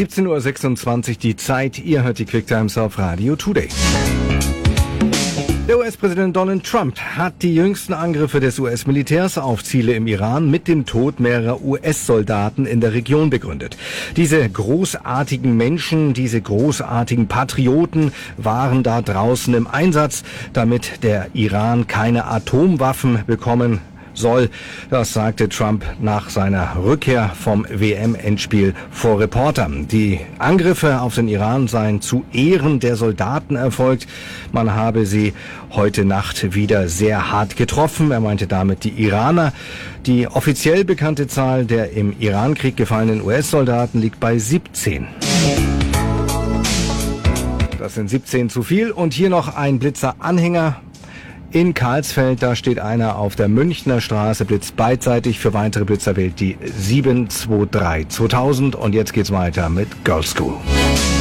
17:26 Uhr die Zeit. Ihr hört die Quick Times auf Radio Today. Der US-Präsident Donald Trump hat die jüngsten Angriffe des US-Militärs auf Ziele im Iran mit dem Tod mehrerer US-Soldaten in der Region begründet. Diese großartigen Menschen, diese großartigen Patrioten waren da draußen im Einsatz, damit der Iran keine Atomwaffen bekommen soll. Das sagte Trump nach seiner Rückkehr vom WM-Endspiel vor Reportern. Die Angriffe auf den Iran seien zu Ehren der Soldaten erfolgt. Man habe sie heute Nacht wieder sehr hart getroffen. Er meinte damit die Iraner. Die offiziell bekannte Zahl der im Iran-Krieg gefallenen US-Soldaten liegt bei 17. Das sind 17 zu viel. Und hier noch ein Blitzer-Anhänger. In Karlsfeld, da steht einer auf der Münchner Straße, blitzt beidseitig. Für weitere Blitzer wählt die 723 2000. Und jetzt geht's weiter mit Girls School.